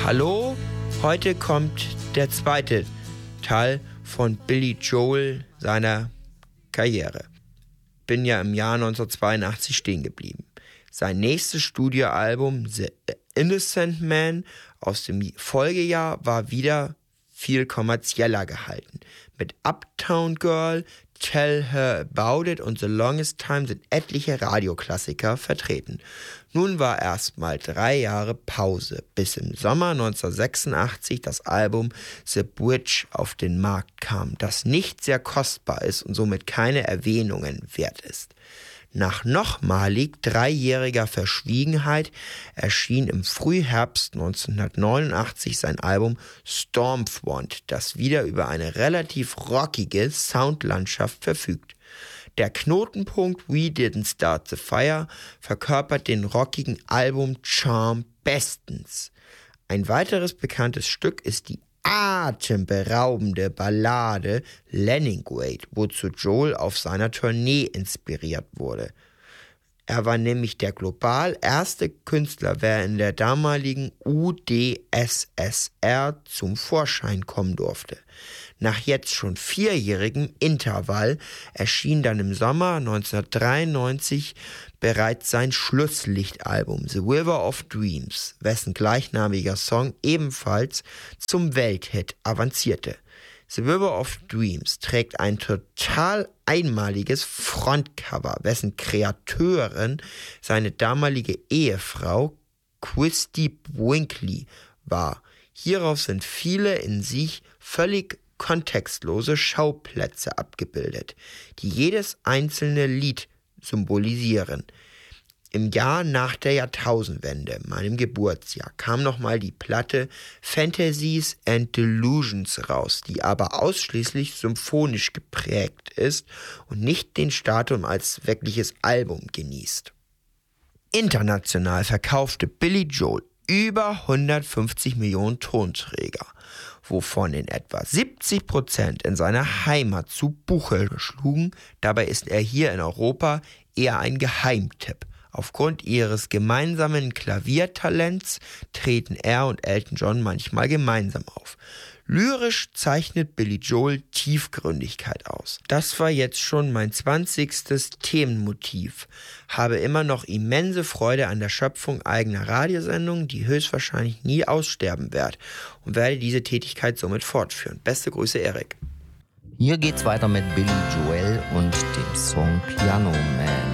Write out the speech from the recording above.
Hallo, heute kommt der zweite Teil von Billy Joel seiner Karriere. Bin ja im Jahr 1982 stehen geblieben. Sein nächstes Studioalbum The Innocent Man aus dem Folgejahr war wieder viel kommerzieller gehalten. Mit Uptown Girl, Tell Her About It und The Longest Time sind etliche Radioklassiker vertreten. Nun war erstmal 3 Jahre Pause, bis im Sommer 1986 das Album The Bridge auf den Markt kam, das nicht sehr kostbar ist und somit keine Erwähnungen wert ist. Nach nochmalig 3-jähriger Verschwiegenheit erschien im Frühherbst 1989 sein Album Stormfront, das wieder über eine relativ rockige Soundlandschaft verfügt. Der Knotenpunkt We Didn't Start the Fire verkörpert den rockigen Album-Charme bestens. Ein weiteres bekanntes Stück ist die atemberaubende Ballade Leningrad, wozu Joel auf seiner Tournee inspiriert wurde. Er war nämlich der global erste Künstler, der in der damaligen UdSSR zum Vorschein kommen durfte. Nach jetzt schon 4-jährigem Intervall erschien dann im Sommer 1993 bereits sein Schlusslichtalbum The River of Dreams, wessen gleichnamiger Song ebenfalls zum Welthit avancierte. The River of Dreams trägt ein total einmaliges Frontcover, wessen Kreateurin seine damalige Ehefrau Christy Brinkley war. Hierauf sind viele in sich völlig kontextlose Schauplätze abgebildet, die jedes einzelne Lied symbolisieren. Im Jahr nach der Jahrtausendwende, meinem Geburtsjahr, kam nochmal die Platte Fantasies and Delusions raus, die aber ausschließlich symphonisch geprägt ist und nicht den Status als wirkliches Album genießt. International verkaufte Billy Joel über 150 Millionen Tonträger, wovon in etwa 70% in seiner Heimat zu Buche schlugen. Dabei ist er hier in Europa eher ein Geheimtipp. Aufgrund ihres gemeinsamen Klaviertalents treten er und Elton John manchmal gemeinsam auf. Lyrisch zeichnet Billy Joel Tiefgründigkeit aus. Das war jetzt schon mein 20. Themenmotiv. Habe immer noch immense Freude an der Schöpfung eigener Radiosendungen, die höchstwahrscheinlich nie aussterben wird, und werde diese Tätigkeit somit fortführen. Beste Grüße, Erik. Hier geht's weiter mit Billy Joel und dem Song Piano Man.